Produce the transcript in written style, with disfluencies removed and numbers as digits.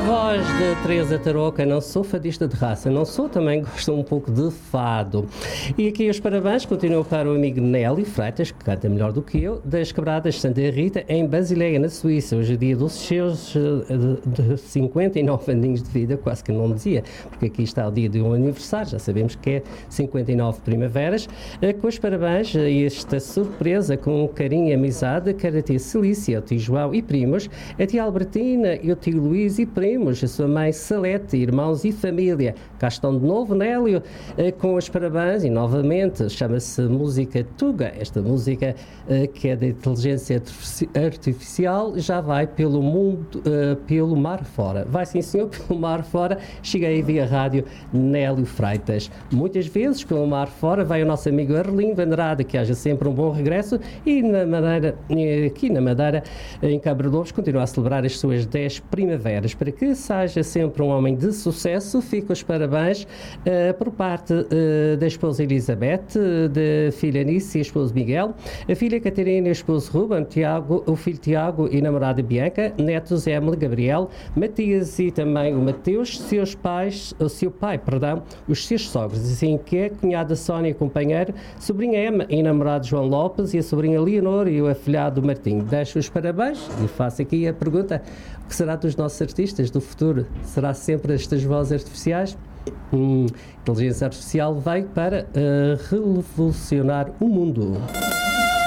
Voz de Teresa Tarouca, não sou fadista de raça, não sou, também gosto um pouco de fado. E aqui os parabéns continuam para o amigo Nélio Freitas, que canta melhor do que eu, das Quebradas de Santa Rita, em Basileia, na Suíça. Hoje é dia dos seus de 59 aninhos de vida, quase que não dizia, porque aqui está o dia de um aniversário, já sabemos que é 59 primaveras. Com os parabéns a esta surpresa, com carinho e amizade, quero a tia Celícia, o tio João e primos, a tia Albertina e o tio Luís e primos, a sua mãe Salete, irmãos e família. Cá estão de novo, Nélio, com os parabéns e novamente chama-se música Tuga. Esta música que é da inteligência artificial já vai pelo mundo, pelo mar fora. Vai sim senhor, pelo mar fora. Cheguei via rádio Nélio Freitas. Muitas vezes com o mar fora vai o nosso amigo Arlindo Andrade, que haja sempre um bom regresso, e na Madeira, aqui na Madeira, em Cabra Lobos, continua a celebrar as suas 10 primaveras. Para que seja sempre um homem de sucesso, fico os parabéns por parte da esposa Elizabeth, da filha Anice e esposo Miguel, a filha Catarina e o esposo Ruben, Tiago, o filho Tiago e namorada Bianca, netos Emily, Gabriel, Matias e também o Mateus, seus pais, o seu pai, perdão, os seus sogros, assim que é a cunhada Sónia, companheiro, sobrinha Emma e namorado João Lopes e a sobrinha Leonor e o afilhado Martim. Deixo os parabéns e faço aqui a pergunta: o que será dos nossos artistas do futuro? Será sempre estas vozes artificiais? Inteligência artificial veio para revolucionar o mundo.